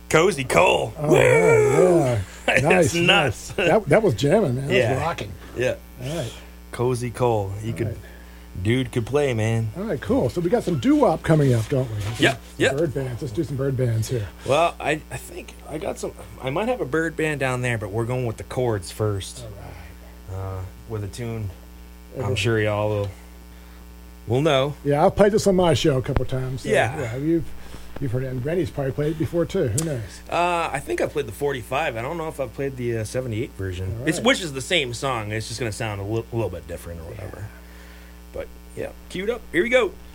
Cozy Cole. Oh, yeah. It's Nice. nuts. That was jamming, man. That Yeah. was rocking. Yeah. All right. Cozy Cole. Dude could play, man. All right, cool. So we got some doo-wop coming up, don't we? Yep, yep. Bird bands. Let's do some bird bands here. Well, I think I got some. I might have a bird band down there, but we're going with the chords first. All right. With a tune I'm sure y'all will know. Yeah, I've played this on my show a couple of times. So, Yeah. You've heard it. And Randy's probably played it before, too. Who knows? I think I played the 45. I don't know if I've played the 78 version. Right. Which is the same song. It's just going to sound a little bit different or whatever. But, yeah. Queued up. Here we go.